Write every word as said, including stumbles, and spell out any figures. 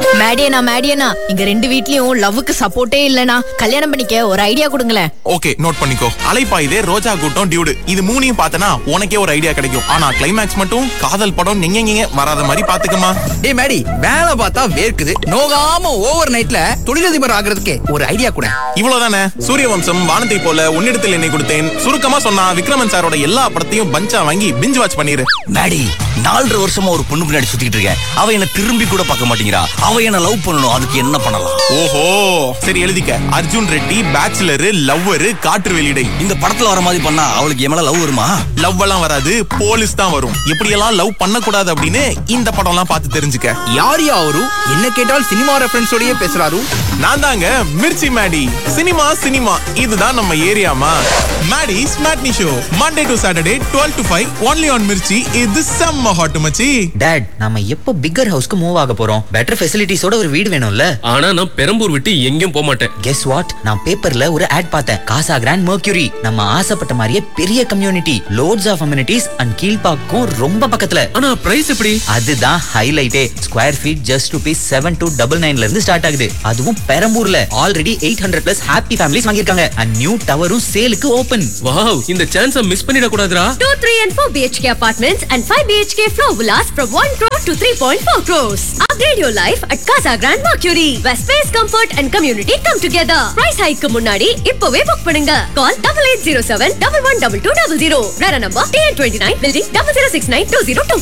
மேடியனா மேடியனா இங்க ரெண்டு வீட்லயும் லவ்வுக்கு சப்போர்ட்டே இல்லனா கல்யாணம் பண்ணிக்க ஒரு ஐடியா கொடுங்களேன். ஓகே, நோட் பண்ணிக்கோ. அலைப்பாயுதே, ரோஜா கூட்டம், டியூடு, இது மூணையும் பார்த்தனா உனக்கே ஒரு ஐடியா கிடைக்கும். ஆனா கிளைமேக்ஸ் மட்டும் காதல் படம் நீங்க வராத மாதிரி பாத்துக்கமா. டேய் மேடி, வேலை பார்த்தா வேர்க்குது, நோகாம ஓவர் நைட்ல தொழிலதிபர் ஆகிறதுக்கு ஒரு ஐடியா கூட. இவ்வளவுதானே. சூரியவம்சம், வானத்தை போல, உன்னிடத்தில் என்னை கொடுத்தேன், சுருக்கமா சொன்னா விக்ரமன் சாரோட எல்லா படத்தையும் பஞ்சா வாங்கி பிஞ்ச் வாட்ச் பண்ணிரு. மேடி, நாலரை வருஷமா ஒரு பொண்ணு பின்னாடி சுத்திட்டு இருக்கேன். அவ என்ன திரும்பி கூட பார்க்க மாட்டேங்கிறா. அவ என்ன லவ் பண்ணணும், அதுக்கு என்ன பண்ணலாம்? ஓஹோ, சரி எழுதிக்க. அர்ஜுன் ரெட்டி, பேச்சுலர், லவ்வரு, காற்று வெளியிடை. இந்த படத்துல வர மாதிரி பண்ணா அவளுக்கு என் மேல லவ் வருமா? லவ் எல்லாம் வராது, போலீஸ் தான் வரும். எப்படி எல்லாம் லவ் பண்ண கூடாது அப்படின்னு இந்த படம் எல்லாம் பார்த்து தெரிஞ்சுக்க. யார் யாரு என்ன கேட்டால் சினிமா ரெஃபரன்ஸோடயே பேசுறாரு. நான் தாங்க மிர்ச்சி மேடி. சினிமா சினிமா இதுதான் நம்ம ஏரியாமா. Maddy's matinee show Monday to Saturday twelve to five only on Mirchi. இது செம்ம ஹாட் மச்சி. டாட், நாம எப்போ பிக்கர் ஹவுஸ்க்கு மூவ் ஆக போறோம்? பெட்டர் ஃபெசிலிட்டிஸோட ஒரு வீடு வேணும்ல. ஆனா நான் பெரம்பூர் விட்டு எங்கேயும் போக மாட்டேன். கெஸ் வாட், நான் பேப்பர்ல ஒரு ஆட் பார்த்தேன். காசா கிராண்ட் மர்க்யூரி. நம்ம ஆசைப்பட்ட மாதிரியே பெரிய community, loads of amenities and கீழ்பாக்கும் ரொம்ப பக்கத்துல. ஆனா பிரைஸ் எப்படி? அதுதான் ஹைலைட்டே. Square feet just rupees seven two double நைன்ல இருந்து ஸ்டார்ட் ஆகுது. அதுவும் பெரம்பூர்ல already eight hundred plus happy families வாங்கியிருக்காங்க. அண்ட் நியூ டவரும் சேலுக்கு ஓபன். வாவ், இந்த சான்ஸை மிஸ் பண்ணிட கூடாதுடா. two, three and four B H K apartments and five B H K floor villas from one crore to three point four crores. Upgrade your life at Casa Grand Mercury, where space, comfort and community come together. Price hike க்கு முன்னாடி இப்பவே book பண்ணுங்க. Call double eight zero seven double one double two double zero. Rara number T N twenty-nine building double zero six nine two zero two